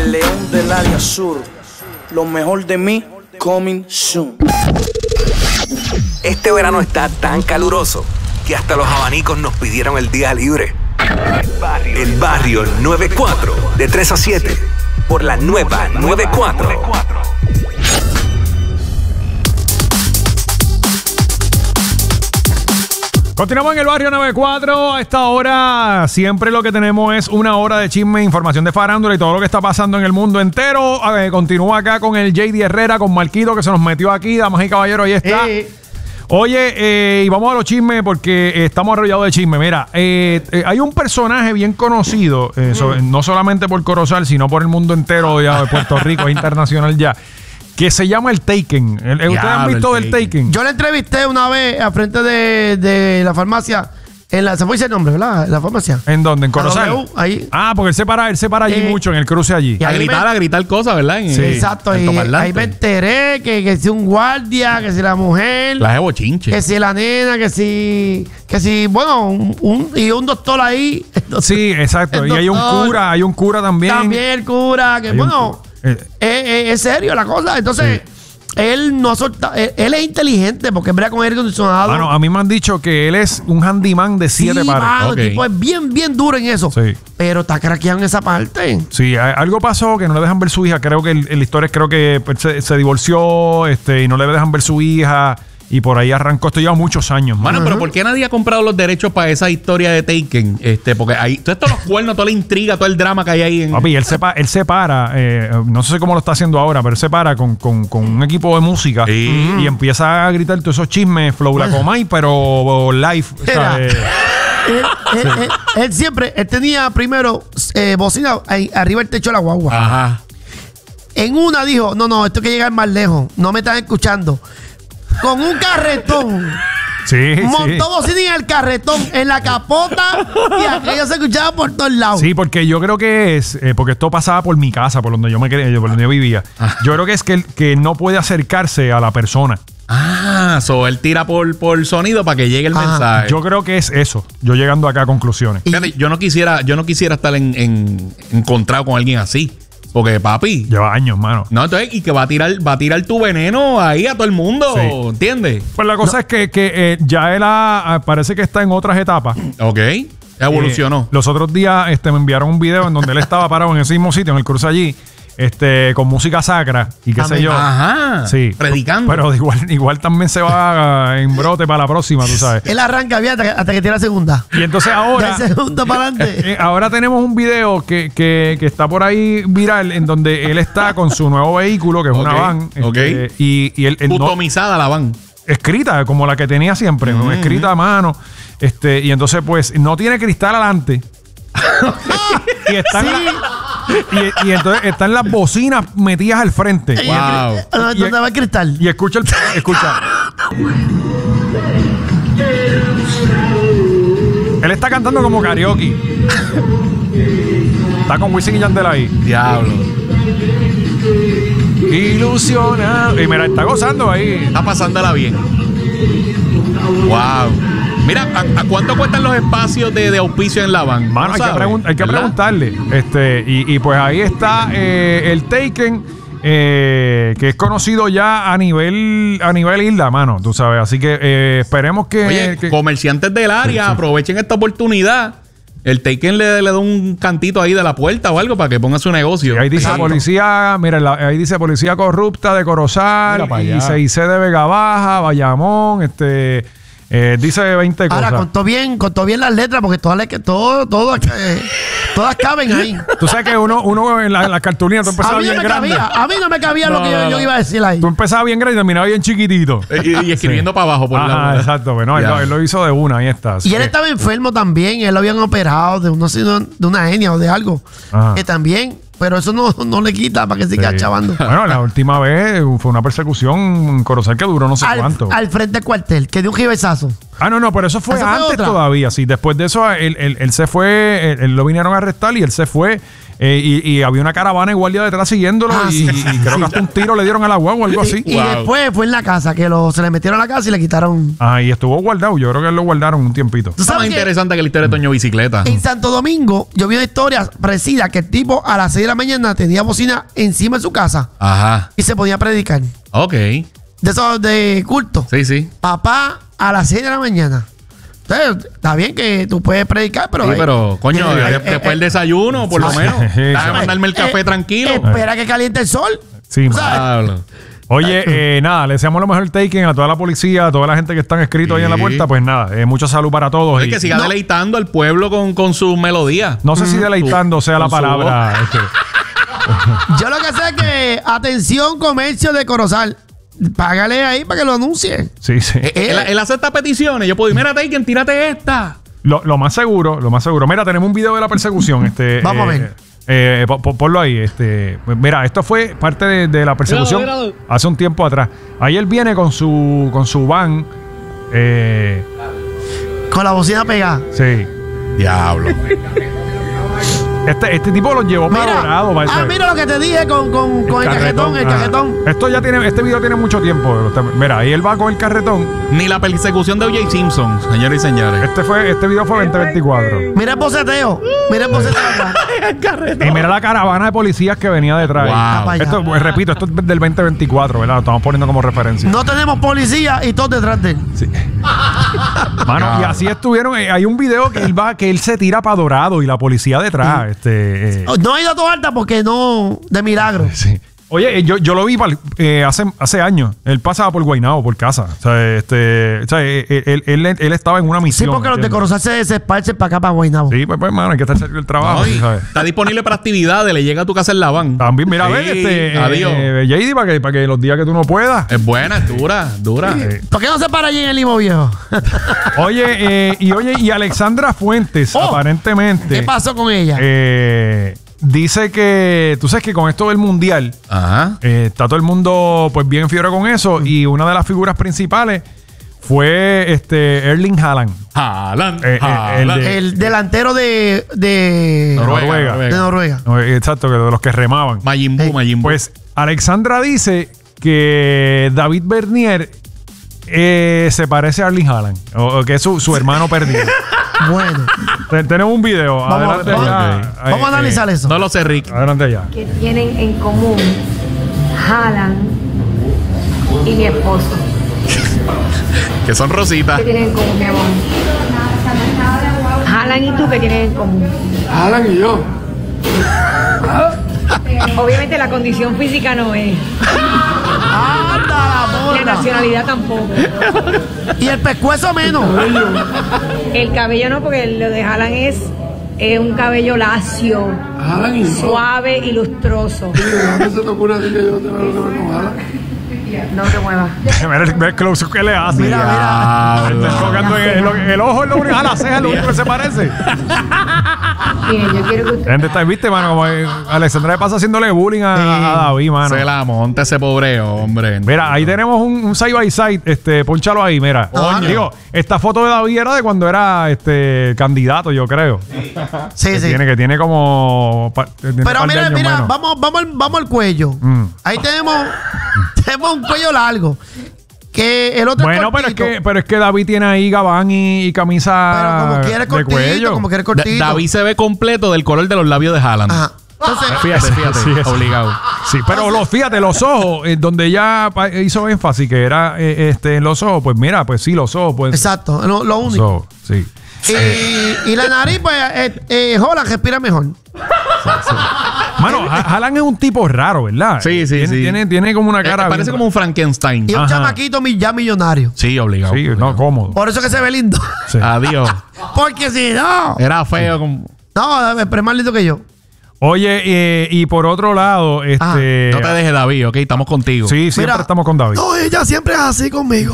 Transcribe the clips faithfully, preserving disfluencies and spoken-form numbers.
el león del área sur. Lo mejor de mí, coming soon. Este verano está tan caluroso que hasta los abanicos nos pidieron el día libre. El Barrio noventa y cuatro, de tres a siete, por la nueva noventa y cuatro. Continuamos en el Barrio noventa y cuatro. A esta hora siempre lo que tenemos es una hora de chisme, información de farándula y todo lo que está pasando en el mundo entero. Eh, continúa acá con el J D Herrera, con Marquito, que se nos metió aquí. Damas y caballeros, ahí está. Eh. Oye, eh, y vamos a los chismes porque eh, estamos arrollados de chisme. Mira, eh, eh, hay un personaje bien conocido, eh, mm. sobre, no solamente por Corozal, sino por el mundo entero ya de Puerto Rico, es internacional ya, que se llama el Taken. El, ¿Ustedes Diablo, han visto del Taken? Taken? Yo le entrevisté una vez al frente de, de la farmacia. En la, se fue ese nombre, ¿verdad? La farmacia. ¿En dónde? ¿En Corozal? W, ahí. Ah, porque él se para, él se para allí eh, mucho, en el cruce allí. A gritar, me, a gritar cosas, ¿verdad? En, sí. Exacto. Y ahí me enteré que, que si un guardia, que si la mujer. La de bochinche. Que si la nena, que si. Que si, bueno, un, un, y un doctor ahí. Sí, exacto. Y hay un cura, hay un cura también. También el cura, que hay bueno. Es eh, eh, eh, serio la cosa. Entonces. Sí. Él no solta, él, él es inteligente porque en verdad con aire acondicionado. Bueno, a mí me han dicho que él es un handyman de siete sí, pares. Mano, okay. El tipo es bien, bien duro en eso. Sí. Pero está craqueado en esa parte. Sí, algo pasó que no le dejan ver su hija. Creo que el, el historia es creo que se, se divorció este, y no le dejan ver su hija. Y por ahí arrancó, esto lleva muchos años. Mano, uh-huh. Pero ¿por qué nadie ha comprado los derechos para esa historia de Taken? Este, porque ahí, todos estos los cuernos, toda la intriga, todo el drama que hay ahí. En... Papi, él se, pa, él se para, eh, no sé cómo lo está haciendo ahora, pero él se para con, con, con un equipo de música sí. y, y empieza a gritar todos esos chismes, Flow La Comay, pero live. O sea, eh, él, él, él, él, él siempre, él tenía primero eh, bocina ahí, arriba del techo de la guagua. Ajá. En una dijo, no, no, esto hay que llegar más lejos, no me están escuchando. Con un carretón. Sí, montó sí. bocina en el carretón, en la capota, y aquello se escuchaba por todos lados. Sí, porque yo creo que es, eh, porque esto pasaba por mi casa, por donde yo me por donde yo vivía. Ah. Yo creo que es que, que no puede acercarse a la persona. Ah, so él tira por, por sonido para que llegue el ah. mensaje. Yo creo que es eso. Yo llegando acá a conclusiones. Fíjate, yo no quisiera, yo no quisiera estar en, en, encontrado con alguien así. Porque, papi. Lleva años, mano. No, entonces, y que va a tirar, va a tirar tu veneno ahí a todo el mundo. Sí. ¿Entiendes? Pues la cosa no. es que, que eh, ya él ha, parece que está en otras etapas. Ok. Evolucionó. Eh, los otros días este, me enviaron un video en donde él estaba parado en ese mismo sitio, en el cruce allí. Este, con música sacra y qué sé yo. Ajá. Sí. Predicando. Pero igual, igual también se va en brote para la próxima, tú sabes. Él arranca bien hasta que, hasta que tira la segunda. Y entonces ahora. De segunda para adelante. Eh, ahora tenemos un video que, que, que está por ahí viral en donde él está con su nuevo vehículo, que es okay. una van. Ok. Este, y, y él. él Customizada no, la van. Escrita, como la que tenía siempre, mm-hmm. escrita a mano. Este, y entonces, pues, no tiene cristal adelante. y están. Sí. Y, y entonces están las bocinas metidas al frente. Wow. ¿Dónde va el cristal? Y escucha el, escucha. Él está cantando como karaoke. Está con Wisin y Yandel ahí. Diablo. Ilusionado. Y mira, está gozando ahí. Está pasándola bien. Wow. Mira, ¿a, ¿a cuánto cuestan los espacios de, de auspicio en la van? Mano, hay, que pregun- hay que preguntarle. Este, y, y pues ahí está eh, el Taken, eh, que es conocido ya a nivel a nivel isla, mano, tú sabes. Así que eh, esperemos que, Oye, que... comerciantes del área, sí, sí. aprovechen esta oportunidad. El Taken le, le da un cantito ahí de la puerta o algo para que ponga su negocio. Y ahí dice Exacto. policía, mira, la, ahí dice policía corrupta de Corozal, y C I C de Vega Baja, Bayamón, este... Eh, dice veinte cosas. Ahora, contó bien, contó bien las letras porque todas, todo, todo, eh, todas caben ahí. Tú sabes que uno, uno en la, la cartulina tú empezabas bien no grande. Cabía, a mí no me cabía no, lo que yo, yo iba a decir ahí. Tú empezabas bien grande y terminabas bien chiquitito. Y, y escribiendo sí. para abajo por Ajá, la exacto. Bueno, él, él lo hizo de una, ahí está. Y él que... estaba enfermo también. Él lo habían operado de, no sé, de una hernia o de algo. Ajá. Que también... Pero eso no, no le quita para que siga sí. chavando. Bueno, la última vez fue una persecución en Corozal que duró no sé al, cuánto. Al frente del cuartel, que dio un jibesazo. Ah, no, no, pero eso fue ¿Eso fue antes otra? todavía. Sí, después de eso, él, él, él se fue, él, él lo vinieron a arrestar y él se fue. Eh, y, y había una caravana de guardia detrás siguiéndolo. Ah, y, sí, y sí, creo sí. que hasta un tiro le dieron a la guagua o algo así. Y, y Wow. después fue en la casa, que lo, se le metieron a la casa y le quitaron. Ah, y estuvo guardado. Yo creo que él lo guardaron un tiempito. ¿Tú Está más sabes que interesante que la historia de Toño Bicicleta. en Santo Domingo yo vi una historia parecida que el tipo a las seis de la mañana tenía bocina encima de su casa Ajá. y se podía predicar? Ok. De esos de culto. Sí, sí. Papá a las seis de la mañana. Entonces, está bien que tú puedes predicar, pero. Sí, eh, pero, coño, eh, de- eh, después eh, del desayuno, por lo Sí. menos. Sí. Déjame mandarme el café eh, tranquilo. Espera que caliente el sol. Sí, O sea, Diablo. Oye, eh, nada, le deseamos lo mejor taken a toda la policía, a toda la gente que están escritos ahí en la Sí. puerta. Pues nada, eh, mucha salud para todos. Es y- que siga No. deleitando al pueblo con, con su melodía. No sé si deleitando sea la con su palabra. este, yo lo que sé es que, atención, comercio de Corozal. Págale ahí para que lo anuncie. sí, sí. Eh, Él, él acepta peticiones. Yo puedo ir, mira, Taken, tírate esta. Lo, lo más seguro, lo más seguro. Mira, tenemos un video de la persecución. Este, Vamos a eh, ver. eh, po- po- ponlo ahí. Este, mira, esto fue parte de, de la persecución Míralo, míralo. hace un tiempo atrás. Ahí él viene con su con su van. Eh, Con la bocina pegada. sí. Diablo. Este, este tipo los llevó para Mira, Dorado. parece. ah, mira lo que te dije con, con, con el carretón, el ah. carretón. Esto ya tiene, este video tiene mucho tiempo. Mira, ahí él va con el carretón. Ni la persecución de O J Simpson, señores y señores. Este fue, este video fue veinte veinticuatro. Mira el boceteo. Mira el boceteo acá. Y mira la caravana de policías que venía detrás. Wow. Esto, pues, repito, esto es del veinte veinticuatro, ¿verdad? Lo estamos poniendo como referencia. No tenemos policía y todos detrás de él. Sí. Mano, y así estuvieron. eh, Hay un video que él va, que él se tira para Dorado y la policía detrás. Este, eh, No ha ido a toda alta porque no, de milagro. sí. Oye, eh, yo, yo lo vi pal- eh, hace, hace años. Él pasaba por Guaynabo, por casa. O sea, este, o sea, eh, eh, él, él, él estaba en una Sí, misión. porque los de ¿entiendes? Corozal se, se esparcen para acá, para Guaynabo. Sí, pues, pues, mano, hay que estar cerca del trabajo. No, y ¿sí sabes? está disponible para actividades. Le llega a tu casa en la van. También, mira, a Sí, ver, este, adiós. eh, J D, para que, para que los días que tú no puedas. Es buena, es dura, dura. Eh, ¿Por qué no se para allí en el Limo Viejo? Oye, eh, y oye, y Alexandra Fuentes, Oh, aparentemente. ¿Qué pasó con ella? eh, dice que, tú sabes que con esto del mundial, Ajá. eh, está todo el mundo pues bien fiebre con eso. Y una de las figuras principales fue este Erling Haaland. Haaland, Eh, eh, el Haaland. de- El delantero de, de Noruega. de Noruega. No, eh, exacto, que de los que remaban. Majin Buu, Hey, Majin Buu. Pues Alexandra dice que David Bernier eh, se parece a Erling Haaland, o, o que es su, su hermano perdido. Bueno, Te- Tenemos un video. Vamos a- Adelante vamos- ya. ok. Ay, vamos a analizar eh, eso. No lo sé, Rick. Adelante ya. que tienen en común Haaland y mi esposo. Que son rositas. ¿Qué tienen en común, mi amor? Haaland y tú, ¿qué tienen en común? Alan y yo. Obviamente la condición física no es. ¡Anda la La porra! nacionalidad tampoco. Y el pescuezo menos. El cabello no, porque lo de Haaland es, es un cabello lacio, Alan y yo. suave y lustroso. ¿Dónde se te ocurre decir que yo tengo que ver con Alan? No te muevas. Mira el, mira el close que le hace. Mira, mira. Está enfocando en el, el ojo, es lo único, a la ceja es lo único que se parece. Miren, yo quiero que usted... Gente, está, viste, mano, como eh, Alexandra le pasa haciéndole bullying a, a David, mano. Se la monta ese pobre hombre. Mira, ahí tenemos un, un side by side, este, ponchalo ahí, mira. Coño. Digo, esta foto de David era de cuando era este candidato, yo creo. Sí, Que sí. tiene, que tiene como. pa- tiene Pero par de mira, años mira, menos. vamos, vamos, al, vamos al cuello. Mm. Ahí tenemos, tenemos un cuello largo. Que el otro Bueno, pero es, cortito. que, pero es que David tiene ahí gabán y, y camisa Pero como quiere de cortito, cuello. como quiere Da- cortito. David se ve completo del color de los labios de Haaland. Ajá. Entonces, Fíjate, fíjate. Sí, sí. Obligado. Sí, pero los, fíjate, los ojos, eh, donde ella pa- hizo énfasis que era eh, este, en los ojos, pues mira, pues sí, los ojos, pues. exacto, lo, lo Los único. ojos, sí. Y, y la nariz, pues, eh, eh, Holland respira mejor. Mano, Ha- Haaland es un tipo raro, ¿verdad? Sí, sí, tiene, sí. Tiene, tiene como una Eh, cara. parece bien- como un Frankenstein. Y un Ajá. chamaquito mi- ya millonario. Sí, obligado. Sí, no, cómodo. Por eso que se ve lindo. Sí. Adiós. Porque si no. Era feo. Como... No, pero es más lindo que yo. Oye, eh, y por otro lado, este. No te dejes, David, ok. Estamos contigo. Sí, siempre Mira, estamos con David. No, ella siempre es así conmigo.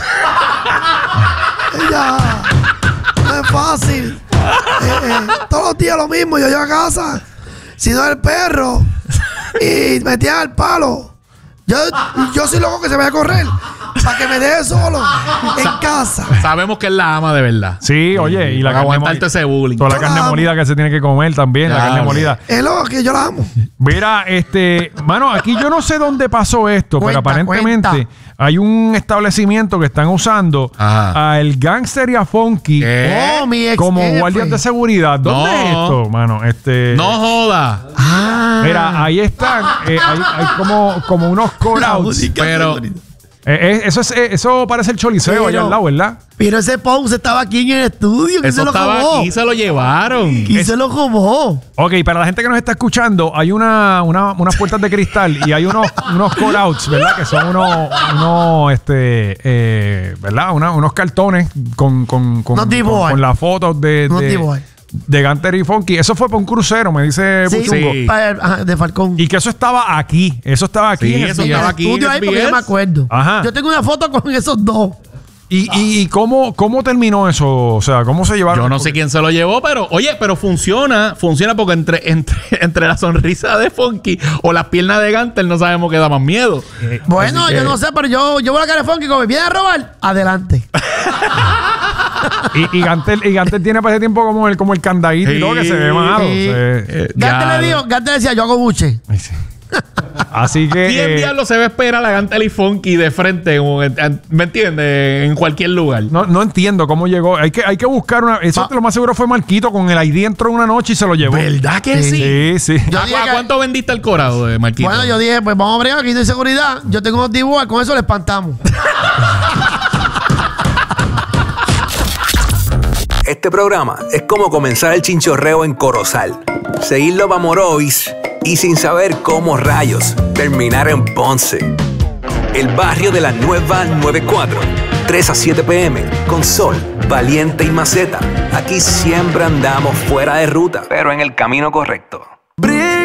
ella no es fácil. Eh, eh, todos los días lo mismo. Yo llego a casa, si no el perro, y metía al palo. Yo, yo soy loco que se vaya a correr. para que me deje solo en casa. Sabemos que él la ama de verdad. Sí, oye, y la Para carne aguantarte molida. ese bullying. Toda la Yo carne la amo. molida que se tiene que comer también, la Claro. carne molida. Es lo que yo la amo. Mira, este, mano, aquí yo no sé dónde pasó esto, Cuenta, pero aparentemente cuenta. hay un establecimiento que están usando Ajá. a el Gangster y a Funky ¿Qué? Oh, mi ex como jefe. guardias de seguridad. ¿Dónde No. es esto, mano? Este, No joda. Ah. Mira, ahí están, eh, hay, hay como, como unos La call-outs. música pero- segurita. Eh, eh, eso, es, eh, eso parece el choliseo Pero- allá al lado, ¿verdad? Pero ese Pose estaba aquí en el estudio. ¿Quién Eso se lo estaba robó? aquí, se lo llevaron. ¿Quién se lo robó? Ok, para la gente que nos está escuchando, hay una, una- unas puertas de cristal y hay unos, unos call-outs, ¿verdad? Que son unos, unos este, eh, ¿verdad? Una- unos cartones con, con, con, Unos D-boy. con, con las fotos de, Unos de, D-boy. de Gunter y Funky. Eso fue para un crucero, me dice Sí, Puchungo. Sí. Pa- ajá, de Falcón. Y que eso estaba aquí. Eso estaba aquí. Sí, en el eso en el día. estaba aquí en estudio ahí S B porque yo S. me acuerdo. Ajá. Yo tengo una foto con esos dos. ¿Y, y, y cómo, cómo terminó eso? O sea, ¿cómo se llevaron? Yo no sé quién se lo llevó, pero oye, pero funciona, funciona porque entre, entre, entre la sonrisa de Funky o las piernas de Gantel no sabemos qué da más miedo. Bueno, así que- yo no sé, pero yo, yo voy a la cara de Funky. Como me viene a robar, adelante. Y, y Gantel, y Gantel tiene para ese tiempo como el, como el candadito y todo que se ve malo. Sí. Se- Eh, Gante ya. le dijo, Gante decía, yo hago buche. Ay, sí. Así que. ¿Quién eh, diablo se va a esperar a Gantel y Funky de frente? como en- en- ¿Me entiendes? En cualquier lugar. no, no entiendo cómo llegó. Hay que, hay que buscar una. Eso Va- lo más seguro fue Marquito con el I D entró una noche y se lo llevó. ¿Verdad que sí? Sí, sí. Yo ¿A, dije a que- cuánto vendiste el corado de Marquito? Bueno, yo dije, pues vamos a bregar, aquí no hay seguridad. Yo tengo unos dibujos, con eso le espantamos. Este programa es como comenzar el chinchorreo en Corozal, seguirlo a Morovis y sin saber cómo rayos terminar en Ponce. El barrio de la nueva noventa y cuatro, tres a siete p m, con Sol, Valiente y Maceta. Aquí siempre andamos fuera de ruta, pero en el camino correcto.